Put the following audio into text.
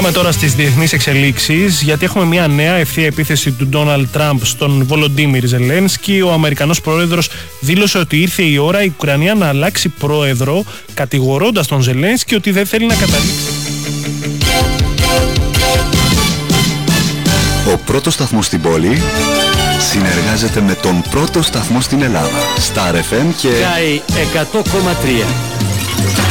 Πάμε τώρα στις διεθνείς εξελίξεις, γιατί έχουμε μια νέα ευθεία επίθεση του Ντόναλντ Τραμπ στον Βολοντίμιρ Ζελένσκι. Ο Αμερικανός πρόεδρος δήλωσε ότι ήρθε η ώρα η Ουκρανία να αλλάξει πρόεδρο, κατηγορώντας τον Ζελένσκι ότι δεν θέλει να καταλήξει. Ο πρώτος σταθμός στην πόλη συνεργάζεται με τον πρώτο σταθμό στην Ελλάδα, Star FM και Sky 100,3.